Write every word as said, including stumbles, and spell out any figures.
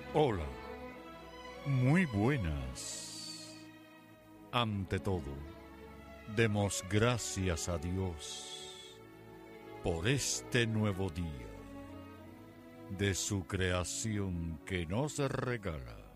Hola, muy buenas. Ante todo, demos gracias a Dios por este nuevo día de su creación que nos regala.